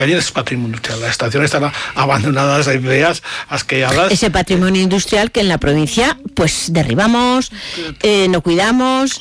Es patrimonio industrial. Las estaciones están abandonadas, hay feas, asqueadas. Ese patrimonio industrial que en la provincia pues derribamos, no cuidamos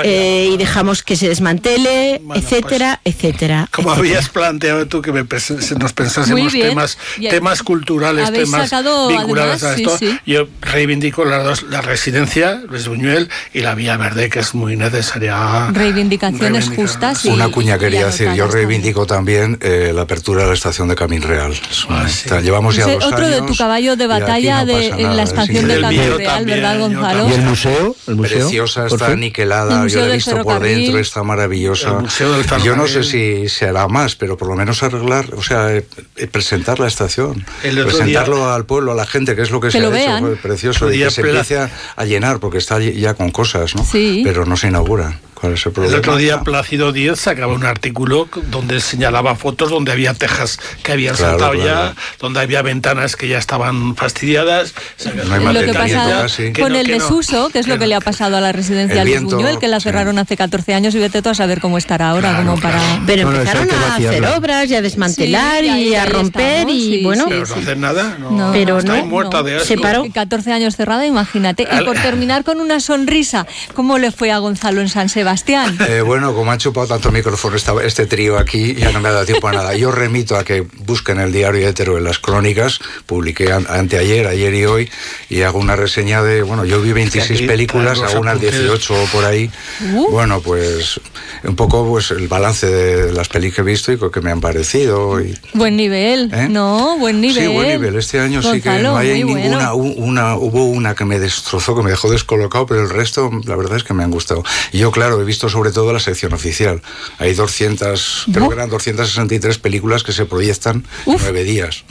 y dejamos que se desmantele, bueno, etcétera, pues, etcétera. Como etcétera. Habías planteado tú que nos pensásemos temas culturales, temas vinculados a esto. Sí. Yo reivindico la residencia, Luis Buñuel, y la Vía Verde, que es muy necesaria. Reivindicaciones justas. Una cuña quería decir, yo reivindico también la apertura de la estación de Camín Real. Llevamos ya 2 años. Otro de tu caballo de batalla en la estación de Camín Real, ¿verdad, Gonzalo? ¿Y el museo? Preciosa, está aniquilada, yo la he visto por dentro, está maravillosa. Yo no sé si se hará más, pero por lo menos arreglar, o sea, presentar la estación, presentarlo al pueblo, a la gente, que es lo que se ha hecho, precioso, y que se empiece a llenar, porque está ya con cosas, ¿no? Sí. Pero no se inaugura. El otro día Plácido Díez sacaba un artículo donde señalaba fotos donde había tejas que habían saltado ya, donde había ventanas que ya estaban fastidiadas. No hay lo que pasa con el desuso, que es lo que le ha pasado a la residencia Luis Buñuel, que la cerraron hace 14 años y vete tú a saber cómo estará ahora. Pero empezaron a hacer obras y a desmantelar y a romper y bueno. Pero no hacen nada. Pero está muerta de asco. Se paró. 14 años cerrada, imagínate. Y por terminar con una sonrisa, ¿cómo le fue a Gonzalo en San Sebastián? Bueno, como han chupado tanto micrófono este trío aquí, ya no me ha dado tiempo a nada. Yo remito a que busquen el diario Hétero en las crónicas, publiqué anteayer, ayer y hoy, y hago una reseña de, bueno, yo vi 26 películas, hago unas 18 por ahí. Bueno, pues un poco pues el balance de las pelis que he visto y que me han parecido. Buen nivel, ¿no? Buen nivel. Sí, buen nivel. Este año Gonzalo, sí que no hay ninguna, hubo una que me destrozó, que me dejó descolocado, pero el resto, la verdad es que me han gustado. Y yo, claro, he visto sobre todo la sección oficial. Hay 200, creo que eran 263 películas que se proyectan en 9 días.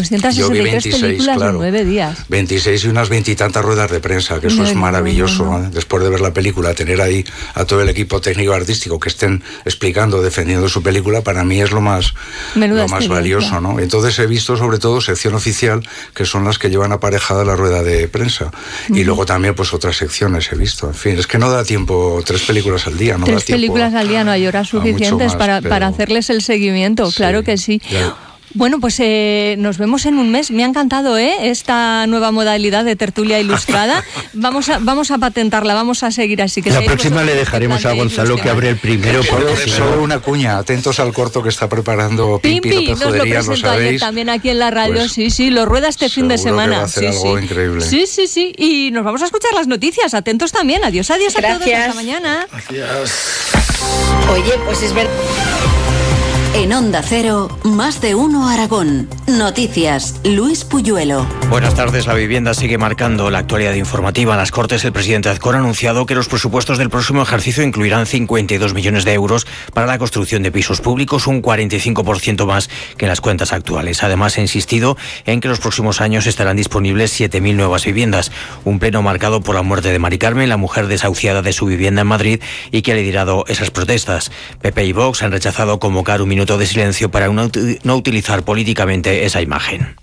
263 26, películas en 9 días. 26 y unas 20 y tantas ruedas de prensa, que eso es maravilloso. No. Después de ver la película, tener ahí a todo el equipo técnico artístico que estén explicando, defendiendo su película, para mí es lo más valioso, ¿no? Entonces he visto sobre todo sección oficial, que son las que llevan aparejada la rueda de prensa. Y luego también pues otras secciones he visto. En fin, es que no da tiempo 3 películas al día. No 3 películas al día, no hay horas suficientes para hacerles el seguimiento, claro que sí. Claro. Bueno, pues nos vemos en un mes. Me ha encantado esta nueva modalidad de tertulia ilustrada. Vamos a patentarla, vamos a seguir así. La próxima le dejaremos a Gonzalo que abre el primero. Solo una cuña, atentos al corto que está preparando Pimpi López Judería, lo sabéis. También aquí en la radio, pues, sí, lo rueda este fin de semana. Que va a hacer algo increíble. Sí, y nos vamos a escuchar las noticias. Atentos también. Adiós a todos. Hasta mañana. Gracias. Oye, pues es verdad. En Onda Cero, Más de Uno Aragón. Noticias, Luis Puyuelo. Buenas tardes. La vivienda sigue marcando la actualidad informativa. En las Cortes, el presidente Azcón ha anunciado que los presupuestos del próximo ejercicio incluirán 52 millones de euros para la construcción de pisos públicos, un 45% más que en las cuentas actuales. Además, ha insistido en que los próximos años estarán disponibles 7.000 nuevas viviendas. Un pleno marcado por la muerte de Mari Carmen, la mujer desahuciada de su vivienda en Madrid y que ha liderado esas protestas. PP y Vox han rechazado convocar un minuto de silencio para no utilizar políticamente esa imagen.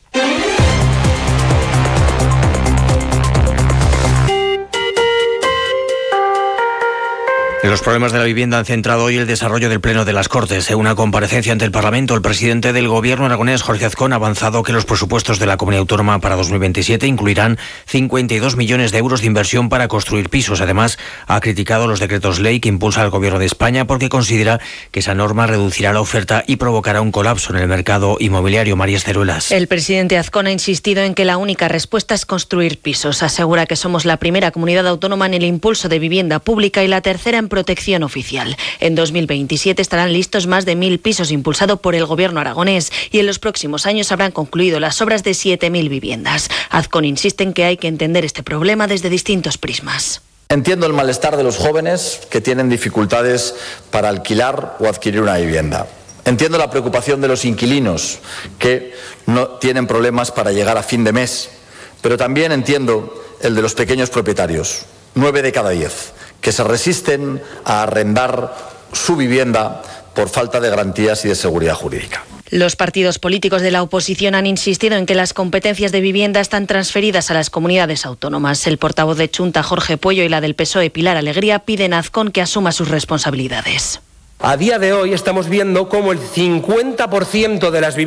Los problemas de la vivienda han centrado hoy el desarrollo del Pleno de las Cortes. En una comparecencia ante el Parlamento, el presidente del Gobierno aragonés, Jorge Azcón, ha avanzado que los presupuestos de la Comunidad Autónoma para 2027 incluirán 52 millones de euros de inversión para construir pisos. Además, ha criticado los decretos ley que impulsa el Gobierno de España porque considera que esa norma reducirá la oferta y provocará un colapso en el mercado inmobiliario. María Ceruelas. El presidente Azcón ha insistido en que la única respuesta es construir pisos. Asegura que somos la primera comunidad autónoma en el impulso de vivienda pública y la tercera en protección oficial. En 2027 estarán listos más de 1.000 pisos impulsados por el Gobierno aragonés y en los próximos años habrán concluido las obras de 7.000 viviendas. Azcón insiste en que hay que entender este problema desde distintos prismas. Entiendo el malestar de los jóvenes que tienen dificultades para alquilar o adquirir una vivienda. Entiendo la preocupación de los inquilinos que no tienen problemas para llegar a fin de mes. Pero también entiendo el de los pequeños propietarios, 9 de cada 10. Que se resisten a arrendar su vivienda por falta de garantías y de seguridad jurídica. Los partidos políticos de la oposición han insistido en que las competencias de vivienda están transferidas a las comunidades autónomas. El portavoz de Chunta, Jorge Puello, y la del PSOE, Pilar Alegría, piden a Azcón que asuma sus responsabilidades. A día de hoy estamos viendo cómo el 50% de las viviendas